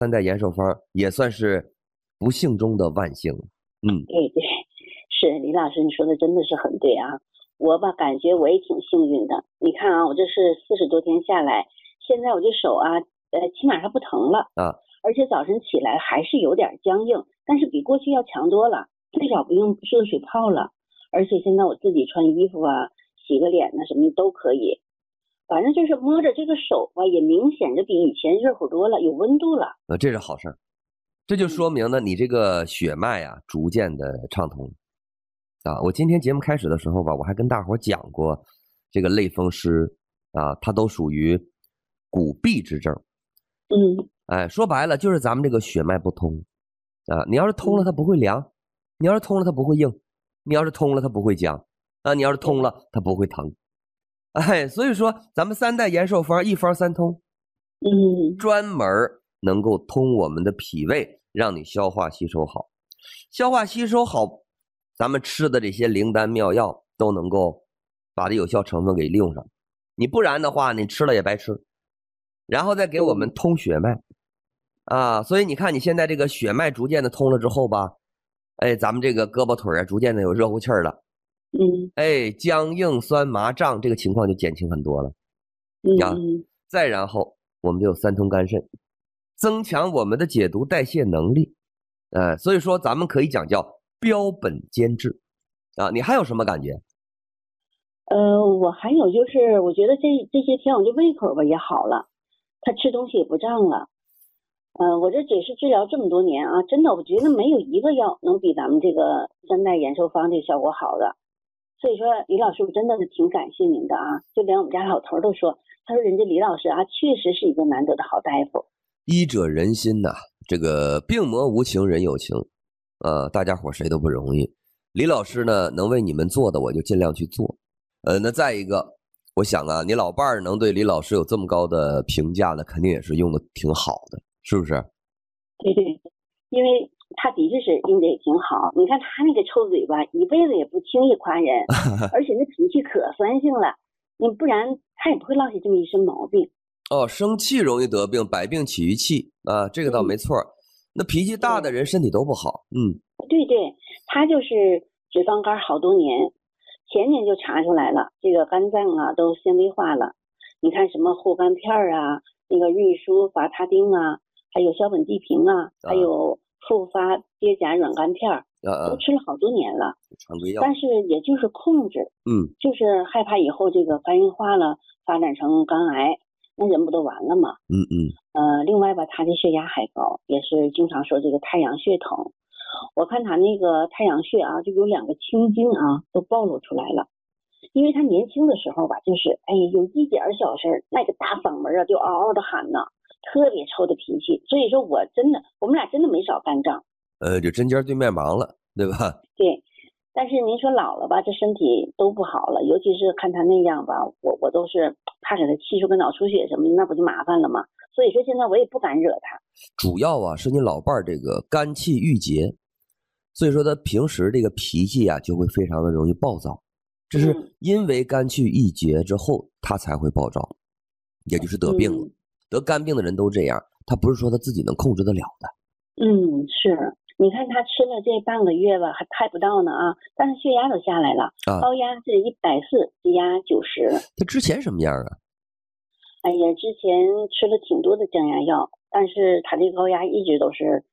3代延寿方也算是不幸中的万幸。 对对，是李老师你说的真的是很对啊。我吧感觉我也挺幸运的。你看啊，我这是40多天下来，现在我这手啊，起码它不疼了啊， 而且早晨起来还是有点僵硬，但是比过去要强多了，最少不用热水泡了。而且现在我自己穿衣服啊、洗个脸啊什么的都可以。反正就是摸着这个手吧，也明显的比以前热乎多了，有温度了。 这是好事儿，这就说明呢，你这个血脉啊逐渐的畅通啊。我今天节目开始的时候吧，我还跟大伙讲过这个类风湿啊，它都属于骨痹之症。说白了就是咱们这个血脉不通啊。你要是通了，它不会凉；你要是通了，它不会硬；你要是通了，它不会僵啊；你要是通了，它不会疼。所以说咱们3代延寿方一方三通，专门能够通我们的脾胃，让你消化吸收好。消化吸收好，咱们吃的这些灵丹妙药都能够把这有效成分给利用上。你不然的话，你吃了也白吃。然后再给我们通血脉啊，所以你看你现在这个血脉逐渐的通了之后吧，咱们这个胳膊腿啊逐渐的有热乎气儿了。僵硬酸麻胀这个情况就减轻很多了。再然后我们就有3通肝肾，增强我们的解毒代谢能力。所以说咱们可以讲叫标本兼治啊。你还有什么感觉？ 我还有就是我觉得这些天我这胃口吧也好了，他吃东西也不胀了。我这只是治疗这么多年啊，真的我觉得没有一个药能比咱们这个3代延寿方这个效果好的。所以说李老师我真的是挺感谢您的啊，就连我们家老头都说，他说人家李老师啊确实是一个难得的好大夫。 医者仁心呐，这个病魔无情人有情，大家伙谁都不容易。李老师呢能为你们做的我就尽量去做。那再一个，我想啊，你老伴儿能对李老师有这么高的评价呢，肯定也是用的挺好的，是不是？ 对对，因为他的确是用的也挺好。你看他那个臭嘴巴，一辈子也不轻易夸人，而且那脾气可酸性了，你不然他也不会落下这么一身毛病。 生气容易得病，百病起于气啊，这个倒没错。那脾气大的人身体都不好。 对对，他就是脂肪肝好多年，前年就查出来了，这个肝脏啊都纤维化了。你看什么护肝片啊，那个运输伐他丁啊，还有硝苯地平啊，还有复发疖甲软肝片都吃了好多年了， 常规药。 但是也就是控制，就是害怕以后这个肝硬化了发展成肝癌，那人不都完了吗？另外吧，他的血压还高，也是经常说这个太阳穴疼。我看他那个太阳穴啊，就有2个青筋啊都暴露出来了。因为他年轻的时候吧，就是有一点小事那个大嗓门啊就嗷嗷的喊呢，特别臭的脾气。所以说我们俩真的没少干仗。 就针尖对麦芒了，对吧？ 对，但是您说老了吧，这身体都不好了，尤其是看他那样吧，我都是怕给他气出个脑出血什么的，那不就麻烦了吗？所以说现在我也不敢惹他。 主要啊是你老伴儿这个肝气郁结，所以说他平时这个脾气啊就会非常的容易暴躁，这是因为肝气郁结之后他才会暴躁，也就是得病了。得肝病的人都这样，他不是说他自己能控制得了的。 是。你看他吃了这半个月吧，还不到呢啊，但是血压都下来了，高压是140，低压90。 他之前什么样啊？ 之前吃了挺多的降压药，但是他这个高压一直都是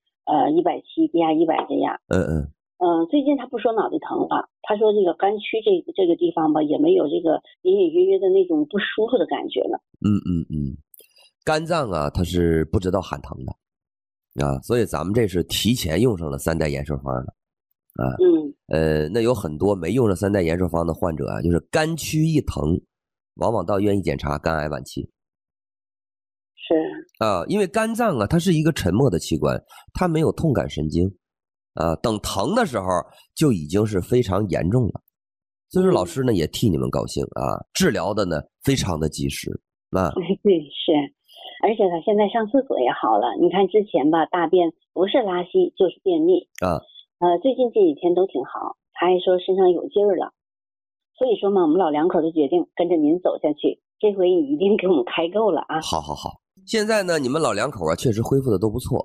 170，低压100这样。最近他不说脑袋疼了，他说这个肝区这个地方吧，也没有这个隐隐约约的那种不舒服的感觉了。 肝脏啊，它是不知道喊疼的。所以咱们这是提前用上了3代延寿方了那有很多没用上3代延寿方的患者啊，就是肝区一疼，往往到医院一检查，肝癌晚期。 是因为肝脏啊，它是一个沉默的器官，它没有痛感神经等疼的时候就已经是非常严重了。所以说老师呢也替你们高兴治疗的呢非常的及时对，是。而且他现在上厕所也好了，你看之前吧，大便不是拉稀就是便秘最近这几天都挺好，他还说身上有劲儿了。所以说嘛，我们老两口就决定跟着您走下去，这回你一定给我们开够了啊。 好，现在呢你们老两口啊确实恢复的都不错